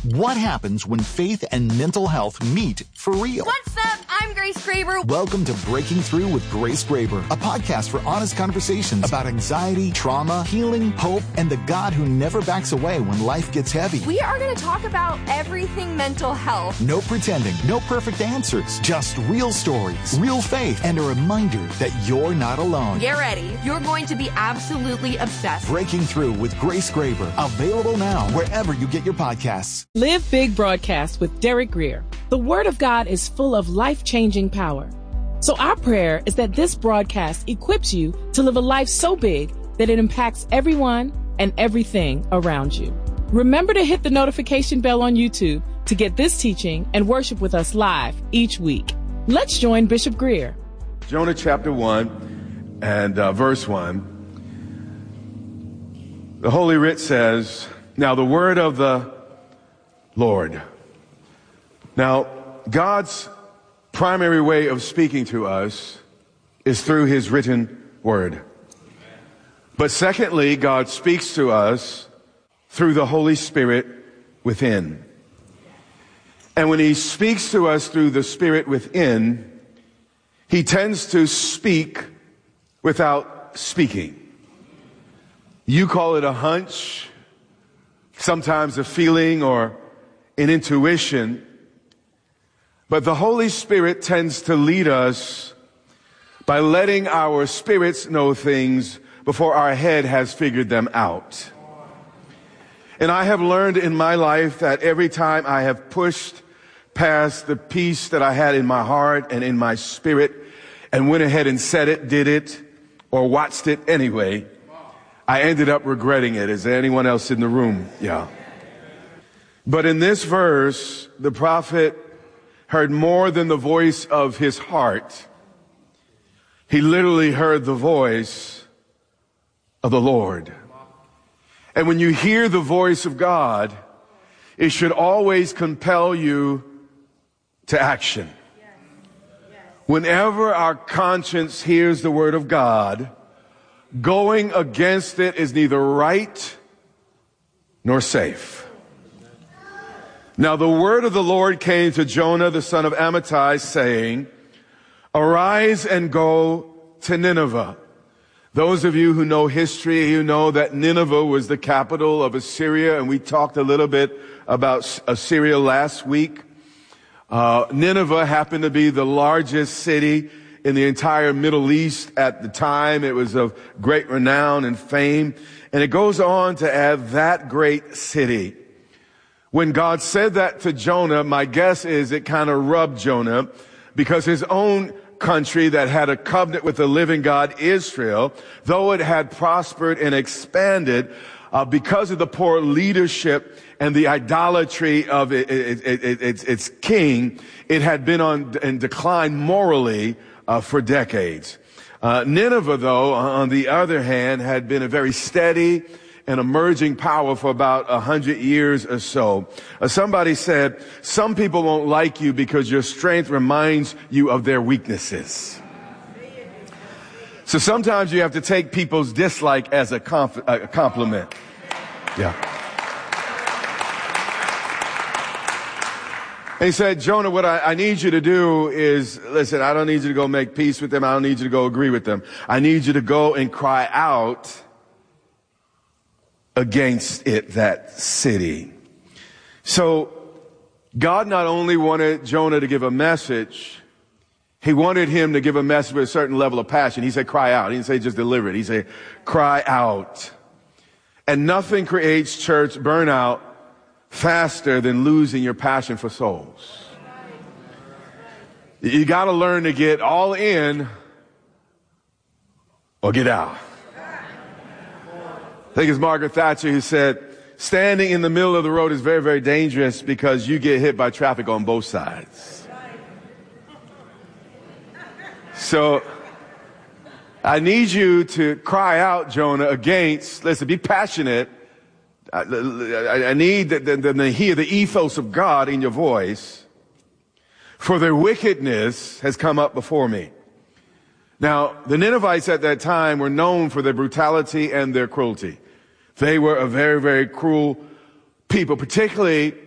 What happens when faith and mental health meet for real? What's up? I'm Grace Graber. Welcome to Breaking Through with Grace Graber, a podcast for honest conversations about anxiety, trauma, healing, hope, and the God who never backs away when life gets heavy. We are going to talk about everything mental health. No pretending, no perfect answers, just real stories, real faith, and a reminder that you're not alone. Get ready. You're going to be absolutely obsessed. Breaking Through with Grace Graber, available now wherever you get your podcasts. Live Big broadcast with Derek Grier. The Word of God is full of life-changing power. So our prayer is that this broadcast equips you to live a life so big that it impacts everyone and everything around you. Remember to hit the notification bell on YouTube to get this teaching and worship with us live each week. Let's join Bishop Grier. Jonah chapter 1 and verse 1. The Holy Writ says, "Now the word of the Lord." Now, God's primary way of speaking to us is through his written word. But secondly, God speaks to us through the Holy Spirit within. And when he speaks to us through the Spirit within, he tends to speak without speaking. You call it a hunch, sometimes a feeling or an intuition. But the Holy Spirit tends to lead us by letting our spirits know things before our head has figured them out. And I have learned in my life that every time I have pushed past the peace that I had in my heart and in my spirit and went ahead and said it, did it, or watched it anyway, I ended up regretting it. Is there anyone else in the room? Yeah. But in this verse, the prophet heard more than the voice of his heart. He literally heard the voice of the Lord. And when you hear the voice of God, it should always compel you to action. Whenever our conscience hears the word of God, going against it is neither right nor safe. Now the word of the Lord came to Jonah, the son of Amittai, saying, "Arise and go to Nineveh." Those of you who know history, you know that Nineveh was the capital of Assyria, and we talked a little bit about Assyria last week. Nineveh happened to be the largest city in the entire Middle East at the time. It was of great renown and fame. And it goes on to add that great city. When God said that to Jonah, my guess is it kind of rubbed Jonah, because his own country that had a covenant with the living God, Israel, though it had prospered and expanded, because of the poor leadership and the idolatry of its king, it had been in decline morally for decades. Nineveh, though, on the other hand, had been a very steady and emerging power for about 100 years or so. Somebody said, some people won't like you because your strength reminds you of their weaknesses. So sometimes you have to take people's dislike as a compliment. Yeah. And he said, Jonah, what I need you to do is, listen, I don't need you to go make peace with them. I don't need you to go agree with them. I need you to go and cry out against it, that city. So God not only wanted Jonah to give a message, he wanted him to give a message with a certain level of passion. He said, cry out. He didn't say just deliver it. He said, cry out. And nothing creates church burnout faster than losing your passion for souls. You got to learn to get all in or get out. I think it's Margaret Thatcher who said, standing in the middle of the road is very, very dangerous because you get hit by traffic on both sides. So I need you to cry out, Jonah, against, listen, be passionate. I need to hear the ethos of God in your voice, for their wickedness has come up before me. Now, the Ninevites at that time were known for their brutality and their cruelty. They were a very, very cruel people, particularly